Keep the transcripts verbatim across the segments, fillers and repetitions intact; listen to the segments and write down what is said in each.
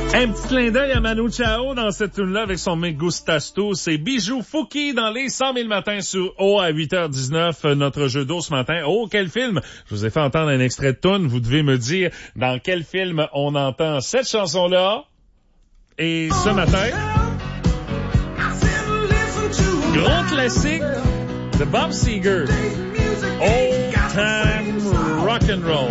Un petit clin d'œil à Manu Chao dans cette tune-là avec son Me Gustasto. C'est Bijou Fouki dans les cent mille matins sur O à huit heures dix-neuf, notre jeu d'eau ce matin. Oh, quel film! Je vous ai fait entendre un extrait de tune. Vous devez me dire dans quel film on entend cette chanson-là. Et ce matin, gros classique de Bob Seger. Old Time Rock'n'Roll.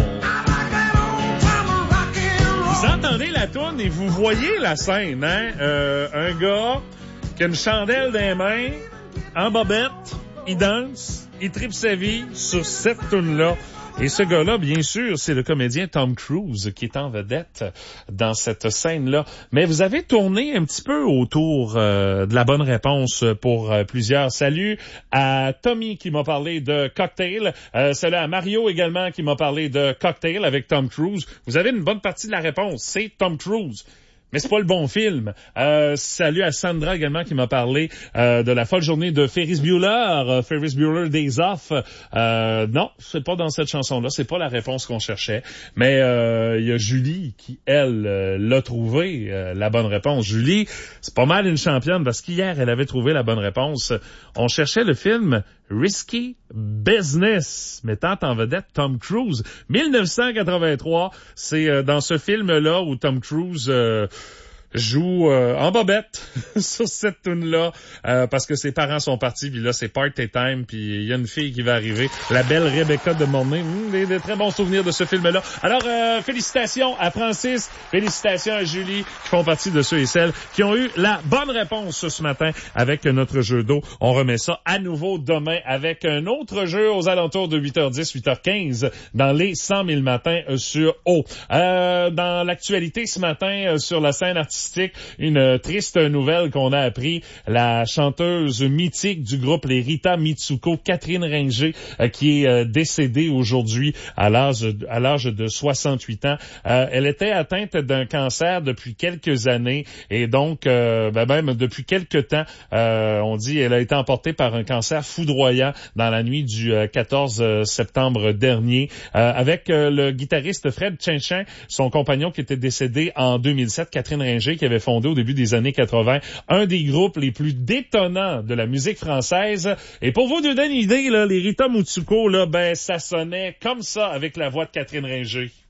Vous entendez la toune et vous voyez la scène, hein? Euh, un gars qui a une chandelle dans les mains, en bobette, il danse, il tripe sa vie sur cette toune-là. Et ce gars-là, bien sûr, c'est le comédien Tom Cruise qui est en vedette dans cette scène-là. Mais vous avez tourné un petit peu autour euh, de la bonne réponse pour euh, plusieurs. Salut à Tommy qui m'a parlé de Cocktail. Euh, salut à Mario également qui m'a parlé de Cocktail avec Tom Cruise. Vous avez une bonne partie de la réponse. C'est Tom Cruise. Mais c'est pas le bon film. Euh, salut à Sandra également qui m'a parlé euh, de la folle journée de Ferris Bueller, euh, Ferris Bueller Days Off. Euh, non, c'est pas dans cette chanson-là, c'est pas la réponse qu'on cherchait. Mais euh, il y a Julie qui, elle, euh, l'a trouvé, euh, la bonne réponse. Julie, c'est pas mal une championne parce qu'hier, elle avait trouvé la bonne réponse. On cherchait le film Risky Business, mettant en vedette Tom Cruise. dix-neuf cent quatre-vingt-trois, c'est euh, dans ce film-là où Tom Cruise euh, joue euh, en bobette sur cette tune-là euh, parce que ses parents sont partis, puis là c'est party time, puis il y a une fille qui va arriver, la belle Rebecca de Mornay. Mmh, des, des très bons souvenirs de ce film-là. Alors euh, félicitations à Francis, félicitations à Julie qui font partie de ceux et celles qui ont eu la bonne réponse ce matin avec notre jeu d'eau. On remet ça à nouveau demain avec un autre jeu aux alentours de huit heures dix, huit heures quinze dans les cent mille matins sur O. Euh, dans l'actualité ce matin euh, sur la scène artistique, une triste nouvelle qu'on a appris, la chanteuse mythique du groupe les Rita Mitsuko, Catherine Ringer, euh, qui est euh, décédée aujourd'hui à l'âge à l'âge de soixante-huit ans. Euh, elle était atteinte d'un cancer depuis quelques années et donc euh, ben même depuis quelques temps, euh, on dit elle a été emportée par un cancer foudroyant dans la nuit du euh, quatorze septembre dernier euh, avec euh, le guitariste Fred Chinchin, son compagnon qui était décédé en deux mille sept, Catherine Ringer qui avait fondé au début des années quatre-vingt un des groupes les plus détonnants de la musique française. Et pour vous donner une idée, là, les Rita Mitsuko, là, ben, ça sonnait comme ça avec la voix de Catherine Ringer.